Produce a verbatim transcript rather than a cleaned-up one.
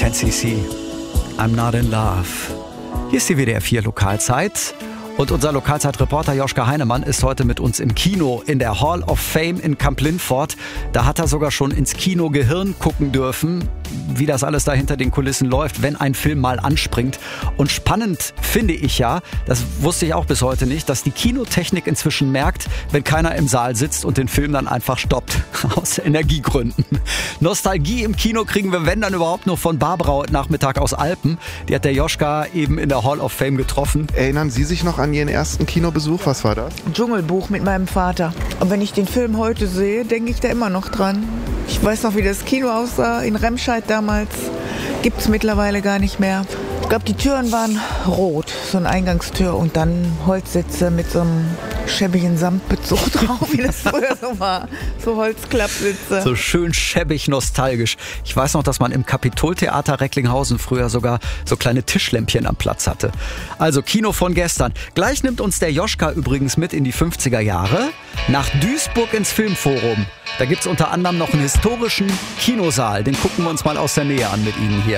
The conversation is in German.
ten C C. I'm not in love. Hier ist die W D R vier Lokalzeit. Und unser Lokalzeitreporter Joschka Heinemann ist heute mit uns im Kino in der Hall of Fame in Kamp-Lintfort. Da hat er sogar schon ins Kino Gehirn gucken dürfen, wie das alles da hinter den Kulissen läuft, wenn ein Film mal anspringt. Und spannend finde ich ja, das wusste ich auch bis heute nicht, dass die Kinotechnik inzwischen merkt, wenn keiner im Saal sitzt und den Film dann einfach stoppt. Aus Energiegründen. Nostalgie im Kino kriegen wir, wenn dann überhaupt, nur von Barbara heute Nachmittag aus Alpen. Die hat der Joschka eben in der Hall of Fame getroffen. Erinnern Sie sich noch an Ihren ersten Kinobesuch? Was war das? Dschungelbuch mit meinem Vater. Und wenn ich den Film heute sehe, denke ich da immer noch dran. Ich weiß noch, wie das Kino aussah in Remscheid damals. Gibt es mittlerweile gar nicht mehr. Ich glaube, die Türen waren rot, so eine Eingangstür und dann Holzsitze mit so einem schäbigen Samtbezug drauf, wie das früher so war. So Holzklappsitze. So schön schäbig nostalgisch. Ich weiß noch, dass man im Kapitoltheater Recklinghausen früher sogar so kleine Tischlämpchen am Platz hatte. Also Kino von gestern. Gleich nimmt uns der Joschka übrigens mit in die fünfziger Jahre nach Duisburg ins Filmforum. Da gibt's unter anderem noch einen historischen Kinosaal. Den gucken wir uns mal aus der Nähe an mit Ihnen hier.